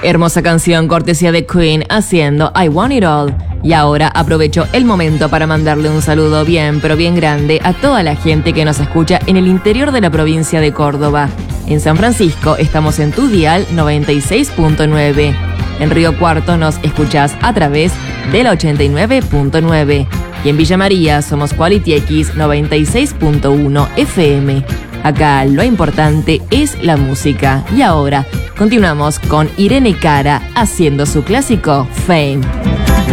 Hermosa canción, cortesía de Queen, haciendo I Want It All. Y ahora aprovecho el momento para mandarle un saludo bien, pero bien grande a toda la gente que nos escucha en el interior de la provincia de Córdoba. En San Francisco estamos en tu dial 96.9. En Río Cuarto nos escuchás a través del 89.9. Y en Villa María somos Quality X 96.1 FM. Acá lo importante es la música. Y ahora continuamos con Irene Cara haciendo su clásico Fame.